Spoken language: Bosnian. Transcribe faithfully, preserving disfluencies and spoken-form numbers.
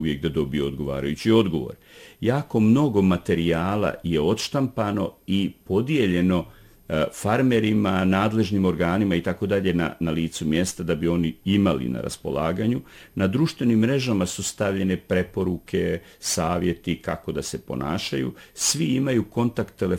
uvijek da dobiju odgovarajući odgovor. Jako mnogo materijala je odštampano i podijeljeno farmerima, nadležnim organima i tako dalje na, na licu mjesta da bi oni imali na raspolaganju. Na društvenim mrežama su stavljene preporuke, savjeti kako da se ponašaju. Svi imaju kontakt telefon